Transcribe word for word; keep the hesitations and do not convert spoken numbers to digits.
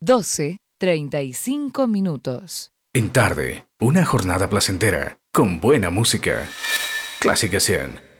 doce treinta y cinco minutos. En tarde, una jornada placentera, con buena música. Clásica cien.